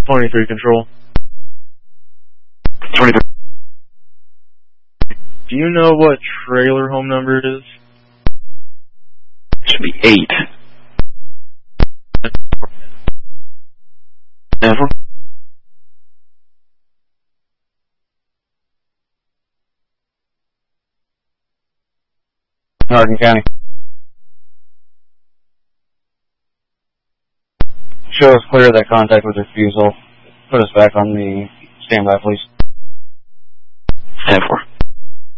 23 control. 23. Do you know what trailer home number it is? It should be 8. Ever? Hardin County. Show us clear that contact with refusal. Put us back on the standby, please.